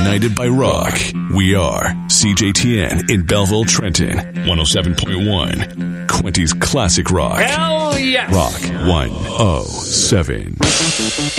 United by rock. We are CJTN in Belleville, Trenton. 107.1. Quinty's Classic Rock. Hell yes. Rock 107.